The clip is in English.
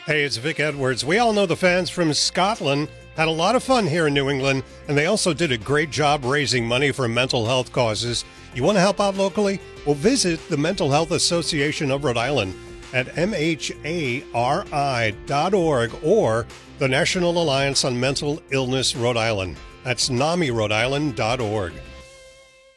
Hey, it's Vic Edwards. We all know the fans from Scotland had a lot of fun here in New England, and they also did a great job raising money for mental health causes. You want to help out locally? Well, visit the Mental Health Association of Rhode Island at mhari.org or the National Alliance on Mental Illness Rhode Island. That's NAMI Rhode Island.org.